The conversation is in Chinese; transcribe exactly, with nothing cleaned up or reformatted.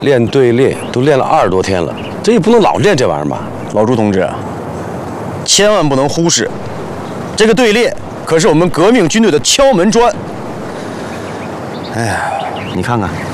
练队列都练了二十多天了，这也不能老练这玩意儿吧？ 老朱同志，千万不能忽视，这个队列可是我们革命军队的敲门砖。哎呀，你看看。